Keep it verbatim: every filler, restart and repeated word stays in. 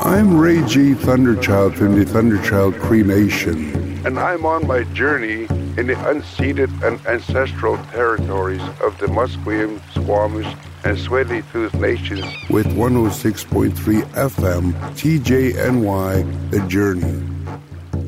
I'm Ray G. Thunderchild from the Thunderchild Cree Nation. And I'm on my journey in the unceded and ancestral territories of the Musqueam, Squamish, and Tsleil-Waututh Nations with one oh six point three F M T J N Y, The Journey.